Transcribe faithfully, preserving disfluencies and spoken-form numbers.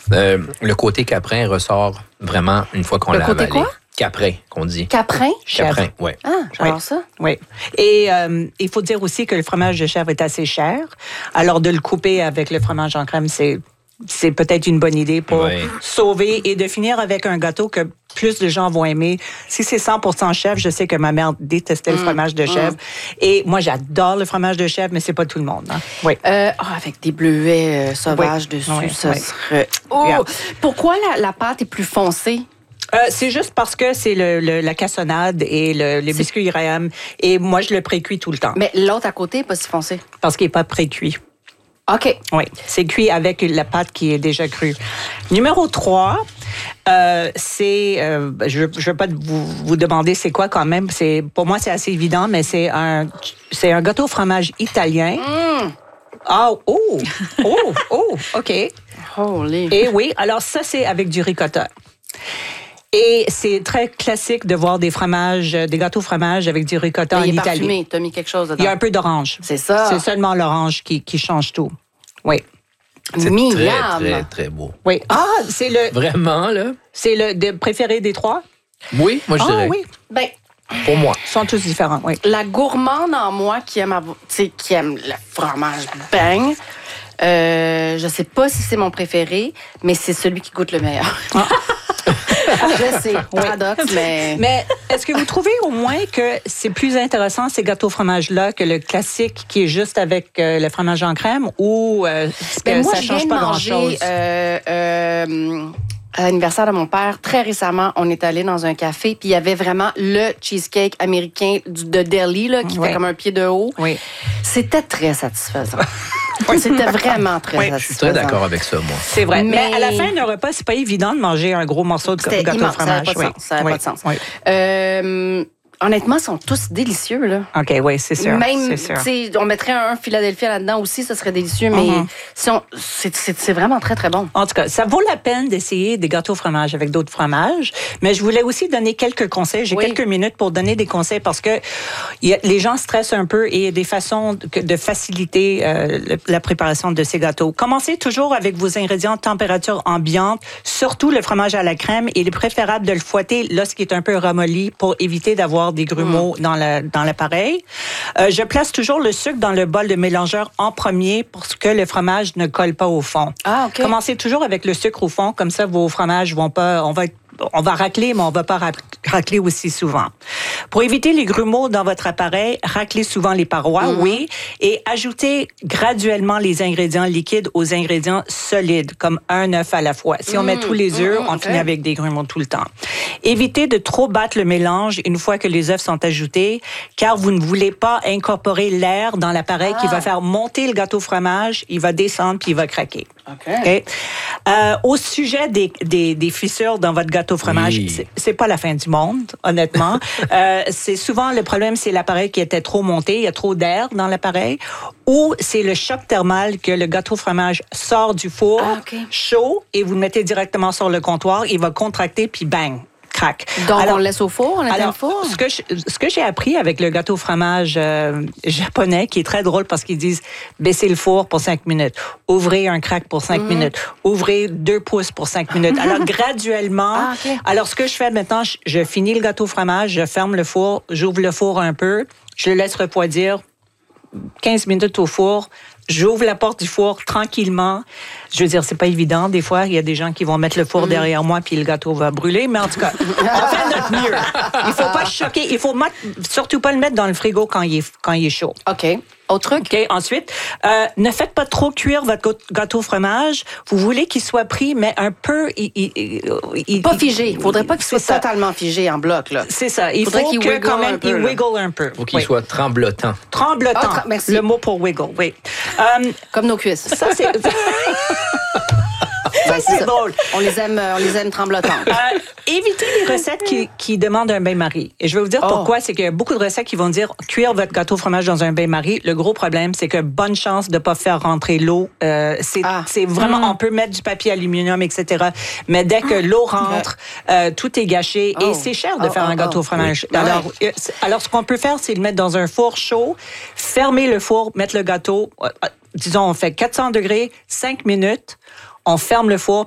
Euh, le côté caprin ressort vraiment une fois qu'on le l'a côté avalé. Quoi? Caprin, qu'on dit. Caprin? Caprin, oui. Ah, j'adore Oui. ça. Oui. Et euh, il faut dire aussi que le fromage de chèvre est assez cher. Alors, de le couper avec le fromage en crème, c'est, c'est peut-être une bonne idée pour Oui. sauver et de finir avec un gâteau que plus de gens vont aimer. Si c'est cent pour cent chèvre, je sais que ma mère détestait le fromage de chèvre. Et moi, j'adore le fromage de chèvre, mais c'est pas tout le monde. Hein? Oui. Euh, oh, avec des bleuets euh, sauvages Oui. dessus, Oui. ça Oui. serait... Oh! Yeah. Pourquoi la, la pâte est plus foncée? Euh, c'est juste parce que c'est le, le- la cassonade et le, les biscuits Graham. Et moi, je le précuis tout le temps. Mais l'autre à côté n'est pas si foncé. Parce qu'il n'est pas précuit. OK. Oui, c'est cuit avec la pâte qui est déjà crue. Numéro trois, euh, c'est... euh, je ne vais pas vous, vous demander c'est quoi quand même. C'est, pour moi, c'est assez évident, mais c'est un, c'est un gâteau au fromage italien. Mmh. Ah, oh, oh, oh, OK. Holy. Et oui, alors ça, c'est avec du ricotta. Et c'est très classique de voir des fromages, des gâteaux au fromage avec du ricotta Mais en il est Italie. parfumé. Tu as mis quelque chose dedans. Il y a un peu d'orange. C'est ça. C'est seulement l'orange qui, qui change tout. Oui. C'est Miam. très, très, très beau. Oui. Ah, c'est le, Vraiment, là? c'est le de- préféré des trois? Oui, moi, je Ah dirais. oui. Ben, Pour moi. Ils sont tous différents, oui. la gourmande en moi qui aime, avo- tu sais, qui aime le fromage bang, euh, je sais pas si c'est mon préféré, mais c'est celui qui goûte le meilleur. Je sais, paradoxe, mais... Mais est-ce que vous trouvez au moins que c'est plus intéressant, ces gâteaux au fromage-là, que le classique qui est juste avec euh, le fromage en crème ou euh, que Ben, moi, ça je change viens pas de manger grand-chose? euh, euh, à l'anniversaire de mon père. Très récemment, on est allé dans un café, puis il y avait vraiment le cheesecake américain du- de Delhi, là, qui Oui. fait comme un pied de haut. Oui. C'était très satisfaisant. C'était vraiment très Oui, satisfaisant. Je suis très d'accord avec ça, moi. C'est vrai. Mais... Mais- à la fin d'un repas, c'est pas évident de manger un gros morceau de C'était gâteau au immense, ça fromage. n'avait pas de Oui. sens. Ça n'avait Oui. pas de sens. Oui. Euh, honnêtement, ils sont tous délicieux, là. OK, oui, c'est sûr. Même, c'est sûr. tu sais, on mettrait un Philadelphia là-dedans aussi, ça serait délicieux, mais Mhm. si on- c'est, c'est, c'est vraiment très, très bon. En tout cas, ça vaut la peine d'essayer des gâteaux au fromage avec d'autres fromages. Mais je voulais aussi donner quelques conseils. J'ai Oui. quelques minutes pour donner des conseils parce que il y a, les gens stressent un peu et il y a des façons de, de faciliter euh, le- la préparation de ces gâteaux. Commencez toujours avec vos ingrédients de température ambiante, surtout le fromage à la crème. Il est préférable de le fouetter lorsqu'il est un peu ramolli pour éviter d'avoir des grumeaux Mm. dans, la, dans l'appareil. Euh, je place toujours le sucre dans le bol de mélangeur en premier pour que le fromage ne colle pas au fond. Ah, OK. Commencez toujours avec le sucre au fond, comme ça vos fromages vont pas, on va être- on va racler, mais on va pas ra- racler aussi souvent. Pour éviter les grumeaux dans votre appareil, raclez souvent les parois, Mm-hmm. oui, et ajoutez graduellement les ingrédients liquides aux ingrédients solides, comme un œuf à la fois. Si on met tous les œufs, on ok. finit avec des grumeaux tout le temps. Évitez de trop battre le mélange une fois que les œufs sont ajoutés, car vous ne voulez pas incorporer l'air dans l'appareil qui va faire monter le gâteau au fromage, il va descendre puis il va craquer. OK. OK? Euh, au sujet des, des, des fissures dans votre gâteau au fromage, Oui. c'est, c'est pas la fin du monde, honnêtement. euh, c'est souvent le problème, c'est l'appareil qui était trop monté, il y a trop d'air dans l'appareil, ou c'est le choc thermal que le gâteau au fromage sort du four Ah, OK. chaud et vous le mettez directement sur le comptoir, il va contracter puis bang, craque. Donc, Alors- on le laisse au four, on le alors, au four? ce que, je- ce que j'ai appris avec le gâteau au fromage euh, japonais, qui est très drôle parce qu'ils disent baissez le four pour cinq minutes, ouvrez un crack pour cinq minutes, ouvrez deux pouces pour cinq minutes. Alors, graduellement, Ah, OK. alors ce que je fais maintenant, je, je finis le gâteau au fromage, je ferme le four, j'ouvre le four un peu, je le laisse refroidir quinze minutes au four. J'ouvre la porte du four tranquillement. Je veux dire, c'est pas évident. Des fois, il y a des gens qui vont mettre le four derrière moi puis le gâteau va brûler. Mais en tout cas, on fait notre mieux. Il faut pas choquer. Il faut mat- surtout pas le mettre dans le frigo quand il est, quand il est chaud. OK. Autre truc? OK, ensuite, euh, ne faites pas trop cuire votre gâteau- gâteau au fromage. Vous voulez qu'il soit pris, mais un peu... il- il- il- il- Pas figé. Il faudrait pas qu'il soit c'est ça. totalement figé en bloc, là. C'est ça. Il Faudrait faut qu'il que wiggle quand un même, peu, il là. wiggle un peu. Faut qu'il Oui. soit tremblotant. Tremblotant. Ah, tra- merci. Le mot pour wiggle, oui. Euh, Comme nos cuisses. ça, c'est... Ça, Ouais, c'est ça. drôle. On les aime, euh, on les aime tremblotantes. Euh, évitez les recettes qui, qui demandent un bain-marie. Et je vais vous dire Oh. pourquoi. C'est qu'il y a beaucoup de recettes qui vont dire cuire votre gâteau au fromage dans un bain-marie. Le gros problème, c'est que bonne chance de ne pas faire rentrer l'eau. Euh, c'est, Ah. c'est vraiment, on peut mettre du papier aluminium, et cetera. Mais dès que l'eau rentre, euh, tout est gâché. Oh. Et c'est cher de Oh, faire oh, un gâteau oh. au fromage. Oui. Alors, Ouais. euh, c'est- alors, ce qu'on peut faire, c'est le mettre dans un four chaud, fermer le four, mettre le gâteau, euh, euh, disons, on fait quatre cents degrés, cinq minutes. On ferme le four,